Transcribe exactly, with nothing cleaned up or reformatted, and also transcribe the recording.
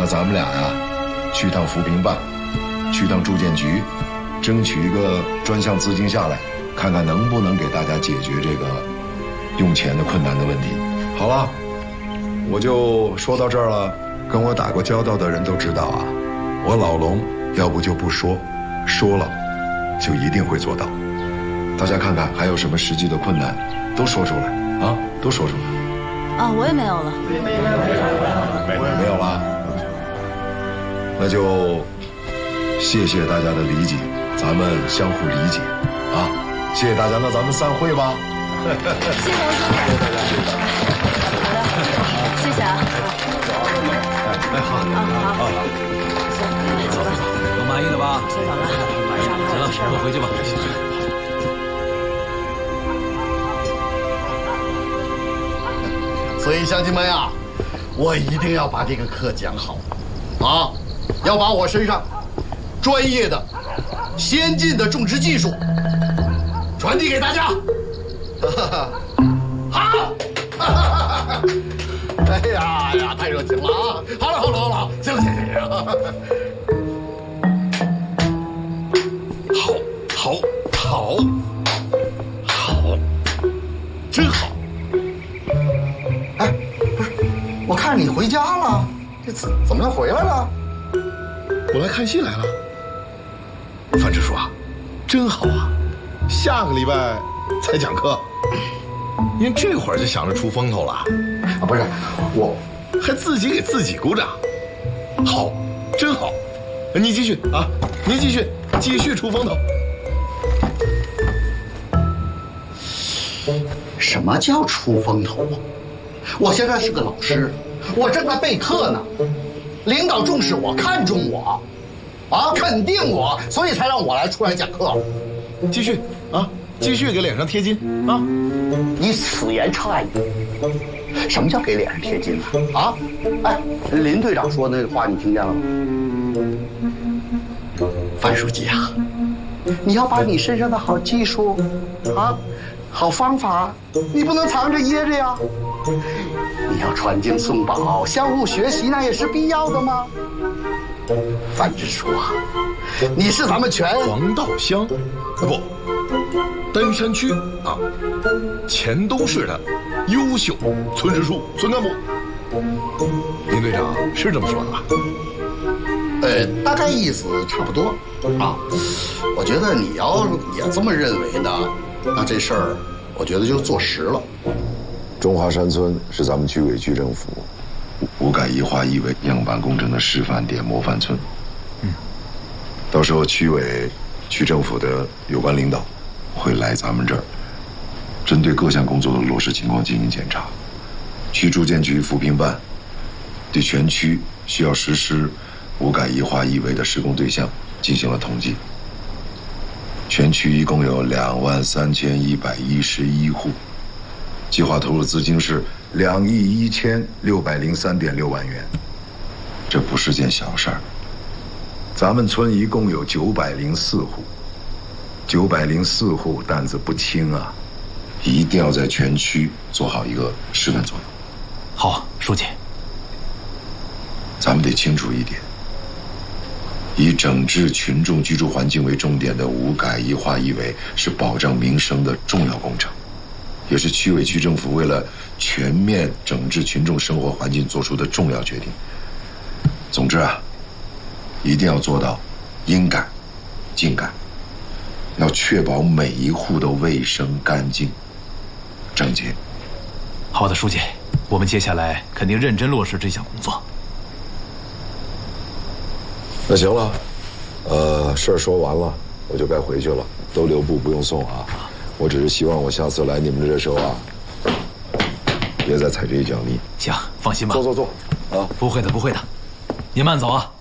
那咱们俩呀，去趟扶贫办，去趟住建局，争取一个专项资金下来，看看能不能给大家解决这个用钱的困难的问题。好了，我就说到这儿了。跟我打过交道的人都知道啊，我老龙要不就不说，说了就一定会做到。大家看看还有什么实际的困难，都说出来啊，都说出来。 啊，我也没有了。 没有没有了，那就谢谢大家的理解，咱们相互理解啊！谢谢大家，那咱们散会吧。 谢谢大家，谢谢啊。 哎，好， 啊好，行，走吧。 都满意了吧？ 先走了， 行了，我们回去吧。 所以乡亲们呀，我一定要把这个课讲好，啊，要把我身上专业的、先进的种植技术传递给大家。好，哎呀哎呀，太热情了啊！好了好了好了，行行行行，好，好，好，好，真好。哎，不是，我看你回家了，这怎怎么又回来了？ 我来看戏来了。范支书啊，真好啊！下个礼拜才讲课，您这会儿就想着出风头了啊？ 不是，我还自己给自己鼓掌，好，真好！你继续啊，您继续，继续出风头。 什么叫出风头啊？我现在是个老师，我正在备课呢。领导重视我，看重我，啊，肯定我，所以才让我来出来讲课。 继续啊，继续给脸上贴金啊！ 你此言差矣。什么叫给脸上贴金呢？啊，哎，林队长说的那个话你听见了吗？范书记啊，你要把你身上的好技术，啊，好方法，你不能藏着掖着呀。你要传经送宝，相互学习，那也是必要的吗？范支书啊，你是咱们全黄道乡，啊不，丹山区啊，黔东市的优秀村支书、村干部。林队长是这么说的吧？ 呃，大概意思差不多啊。我觉得你要也这么认为呢，那这事儿我觉得就坐实了。 中华山村是咱们区委区政府五改一化一为样板工程的示范点模范村。嗯，到时候区委、区政府的有关领导会来咱们这儿，针对各项工作的落实情况进行检查。区住建局扶贫办对全区需要实施五改一化一为的施工对象进行了统计，全区一共有两万三千一百一十一户。计划投入资金是两亿一千六百零三点六万元，这不是件小事儿。咱们村一共有九百零四户，九百零四户担子不轻啊，一定要在全区做好一个示范作用。 好，书记。 咱们得清楚一点，以整治群众居住环境为重点的五改一化一为是保障民生的重要工程。也是区委区政府为了全面整治群众生活环境做出的重要决定。总之啊，一定要做到应改尽改，要确保每一户都卫生干净整洁。 好的，书记，我们接下来肯定认真落实这项工作。 那行了，呃，事儿说完了，我就该回去了，都留步不用送啊。我只是希望我下次来你们这时候啊，别再踩这一脚泥。 行，放心吧。 坐坐坐，啊， 不会的，不会的，您慢走啊。